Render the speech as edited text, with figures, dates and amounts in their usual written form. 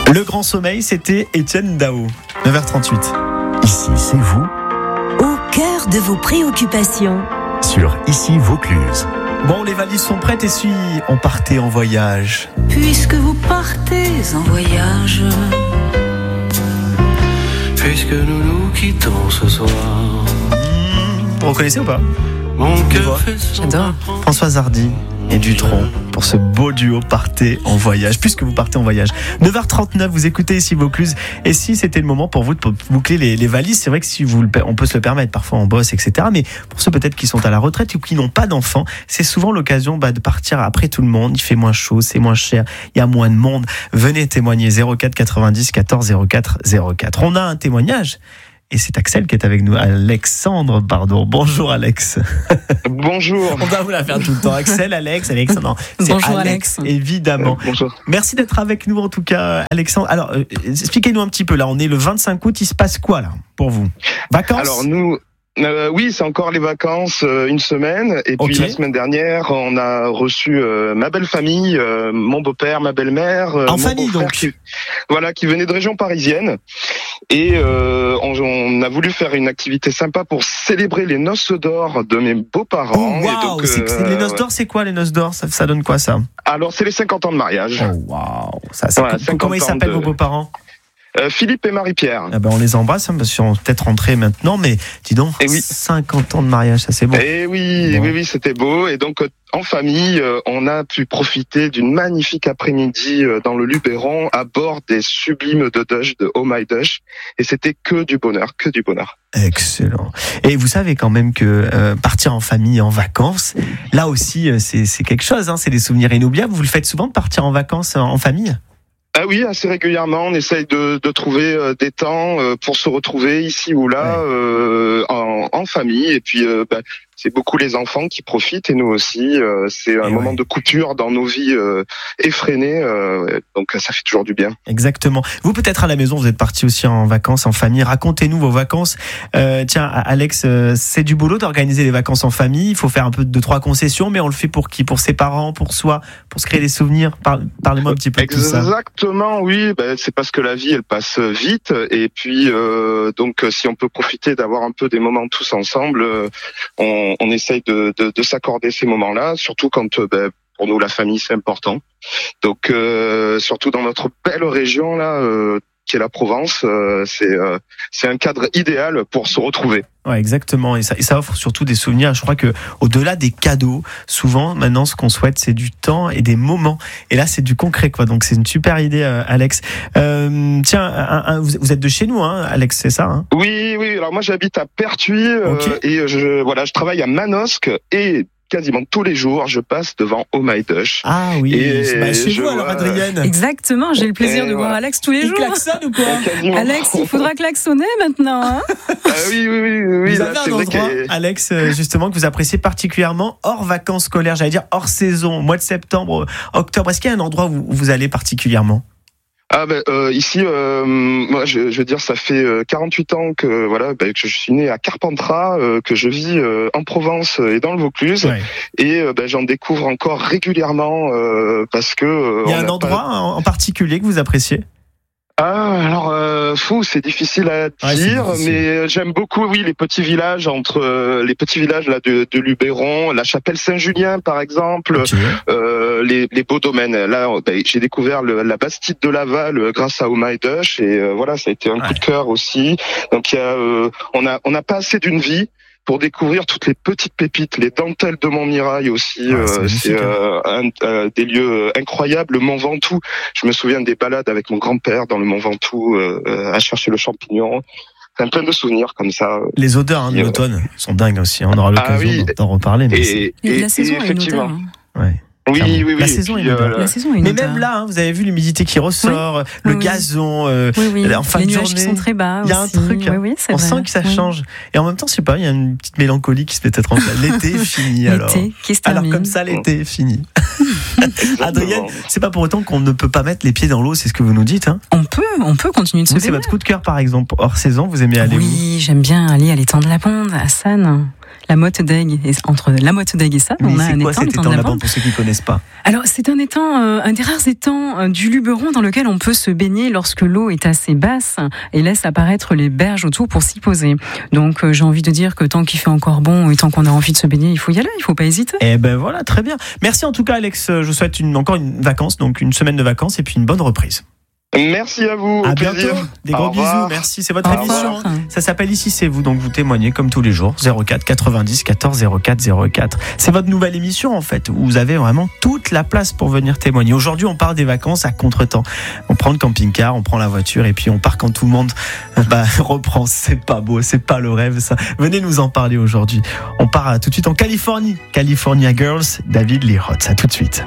Le Grand Sommeil, c'était Étienne Dao. 9h38. Ici, c'est vous, Au cœur de vos préoccupations. sur Ici Vaucluse. Bon, les valises sont prêtes et si on partait en voyage? Puisque vous partez en voyage, Puisque nous nous quittons ce soir, Vous reconnaissez ou pas? mon voix. cœur fait son J'adore. Françoise Hardy et Dutronc pour ce beau duo Partez en voyage, puisque vous partez en voyage. 9h39, vous écoutez Ici Vaucluse. Et si c'était le moment pour vous de boucler les valises, c'est vrai que si on peut se le permettre, parfois on bosse, etc. Mais pour ceux peut-être qui sont à la retraite ou qui n'ont pas d'enfants, c'est souvent l'occasion de partir après tout le monde. Il fait moins chaud, c'est moins cher, il y a moins de monde. Venez témoigner 04 90 14 04 04. On a un témoignage. Et c'est Axel qui est avec nous. Alexandre, pardon. Bonjour Alex. Bonjour. On va vous la faire tout le temps. Axel, Alex, non, c'est Bonjour, Alex, Alex. évidemment. Bonjour. Merci d'être avec nous en tout cas, Alexandre. Alors, expliquez-nous un petit peu. Là, on est le 25 août. Il se passe quoi là pour vous? Vacances? Alors nous, oui, c'est encore les vacances, une semaine. Et puis Ok. la semaine dernière, on a reçu ma belle famille, mon beau-père, ma belle-mère, En mon famille, beau-frère donc. qui venait de région parisienne. Et on a voulu faire une activité sympa pour célébrer les noces d'or de mes beaux-parents. Oh, Et waouh. donc, Les noces d'or, c'est quoi les noces d'or? Ça donne quoi ça? alors c'est les 50 ans de mariage. Oh waouh. Voilà, 50 Comment ils ans s'appellent de- vos beaux-parents? Philippe et Marie-Pierre. Ah ben, on les embrasse, hein, parce qu'ils vont peut-être rentrer maintenant, mais dis donc, Eh oui. 50 ans de mariage, ça c'est bon. Et oui, Bon. oui, c'était beau. Et donc, en famille, on a pu profiter d'une magnifique après-midi dans le Luberon à bord des sublimes de Dush, de Oh My Dush. Et c'était que du bonheur, que du bonheur. Excellent. Et vous savez quand même que partir en famille, en vacances, là aussi, c'est quelque chose, hein, c'est des souvenirs inoubliables. Vous le faites souvent de partir en vacances en famille? Ah oui, assez régulièrement, on essaye de trouver des temps pour se retrouver ici ou là en famille. Et puis, c'est beaucoup les enfants qui profitent et nous aussi. C'est un moment de couture dans nos vies effrénées. Donc, ça fait toujours du bien. Exactement. Vous, peut-être à la maison, vous êtes parti aussi en vacances, en famille. Racontez-nous vos vacances. Tiens, Alex, c'est du boulot d'organiser les vacances en famille. Il faut faire un peu de 2-3 concessions, mais on le fait pour qui? Pour ses parents, pour soi, pour se créer des souvenirs. Parlez-moi un petit peu de tout ça. Exactement, oui. C'est parce que la vie, elle passe vite. Et puis, donc, si on peut profiter d'avoir un peu des moments tous ensemble, on essaye de s'accorder ces moments-là, surtout quand pour nous la famille c'est important. Donc surtout dans notre belle région là, qui est la Provence, c'est un cadre idéal pour se retrouver. Ouais, exactement. Et ça offre surtout des souvenirs. Je crois que au-delà des cadeaux, souvent maintenant ce qu'on souhaite c'est du temps et des moments. Et là c'est du concret quoi. Donc c'est une super idée, Alex. Tiens, vous êtes de chez nous, hein, Alex, c'est ça, hein? Oui. Alors moi j'habite à Pertuis et je travaille à Manosque et quasiment tous les jours, je passe devant Oh My Dush. Ah oui, Et chez je vous alors, vois- Adrienne. Exactement, j'ai le plaisir Et de voir voilà. Alex tous les Il jours. klaxonne ou quoi? Quasiment. Alex, il faudra klaxonner maintenant. Hein. Oui. Vous là, avez c'est un vrai endroit, que- Alex, justement, que vous appréciez particulièrement hors vacances scolaires, j'allais dire hors saison, mois de septembre, octobre. Est-ce qu'il y a un endroit où vous allez particulièrement? Ici, moi, je veux dire, ça fait 48 ans que que je suis né à Carpentras, que je vis en Provence et dans le Vaucluse, Ouais. et j'en découvre encore régulièrement parce que Il y a on un n'a endroit en particulier que vous appréciez? c'est difficile à Ouais, c'est dire, difficile. mais j'aime beaucoup, oui, les petits villages les petits villages là de Luberon, la chapelle Saint-Julien par exemple. Ok. Les beaux domaines. Là, j'ai découvert la Bastide de Laval grâce à Oh My Dush et ça a été un coup de cœur aussi. Donc il y a, on n'a pas assez d'une vie pour découvrir toutes les petites pépites, les dentelles de Montmirail aussi. C'est magnifique, Des lieux incroyables. Le Mont Ventoux. Je me souviens des balades avec mon grand-père dans le Mont Ventoux à chercher le champignon. Plein de souvenirs comme ça. Les odeurs de l'automne sont dingues aussi. On aura l'occasion d'en reparler. Mais Et La saison a une effectivement. odeur. ouais. Oui. La saison est Puis, une odeur. La saison a une Mais odeur. même là, hein, vous avez vu l'humidité qui ressort, le Oui. gazon, Oui. en fin Les de nuages journée. qui sont très bas. Il y a un aussi. truc, hein. Oui, c'est On vrai. sent que ça Oui. change. Et en même temps, je sais pas, il y a une petite mélancolie qui se fait peut-être en place. L'été est fini alors. L'été qui se Alors termine. comme ça, l'été est fini. Adrienne, c'est pas pour autant qu'on ne peut pas mettre les pieds dans l'eau, c'est ce que vous nous dites, hein? On peut continuer de se Vous, c'est baigner. votre coup de cœur, par exemple, hors saison, vous aimez aller où? Oui, j'aime bien aller à l'étang de la Bonde, à Sannes. la Motte d'Aigues. Et entre la Motte d'Aigues et ça, Mais on a c'est un quoi étang, cet l'étang étang de la là-bas Bande. pour ceux qui ne connaissent pas? Alors, c'est un étang, un des rares étangs du Luberon dans lequel on peut se baigner lorsque l'eau est assez basse et laisse apparaître les berges autour pour s'y poser. Donc, j'ai envie de dire que tant qu'il fait encore bon et tant qu'on a envie de se baigner, il faut y aller, il faut pas hésiter. Eh ben voilà, très bien. Merci en tout cas, Alex. Je vous souhaite encore une vacance, donc une semaine de vacances et puis une bonne reprise. Merci à vous. À au bientôt. plaisir. Des Au gros revoir. bisous. Merci. C'est votre Au émission. revoir. Ça s'appelle Ici c'est vous. Donc vous témoignez comme tous les jours. 04 90 14 04 04. C'est votre nouvelle émission en fait. Où vous avez vraiment toute la place pour venir témoigner. Aujourd'hui, on part des vacances à contretemps. On prend le camping-car, on prend la voiture et puis on part quand tout le monde reprend. C'est pas beau, c'est pas le rêve ça. Venez nous en parler aujourd'hui. On part tout de suite en Californie. California Girls, David Lee Roth. À tout de suite.